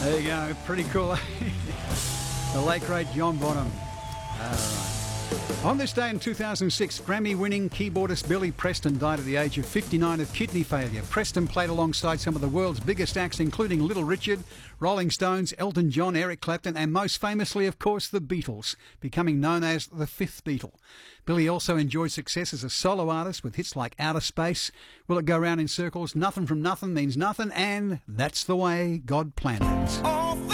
There you go. Pretty cool. The late, great John Bonham. All right. On this day in 2006, Grammy-winning keyboardist Billy Preston died at the age of 59 of kidney failure. Preston played alongside some of the world's biggest acts, including Little Richard, Rolling Stones, Elton John, Eric Clapton, and most famously, of course, the Beatles, becoming known as the Fifth Beatle. Billy also enjoyed success as a solo artist with hits like Outer Space, Will It Go Round in Circles, Nothing from Nothing Means Nothing, and That's the Way God Planned It.